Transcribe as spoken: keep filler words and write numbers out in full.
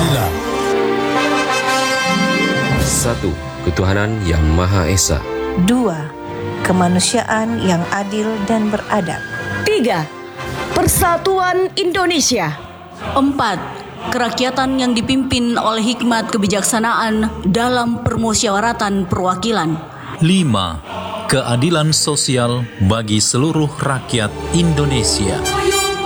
Pancasila. Satu, ketuhanan yang Maha Esa. Dua, kemanusiaan yang adil dan beradab. Tiga, persatuan Indonesia. Empat, kerakyatan yang dipimpin oleh hikmat kebijaksanaan dalam permusyawaratan perwakilan. Lima, keadilan sosial bagi seluruh rakyat Indonesia.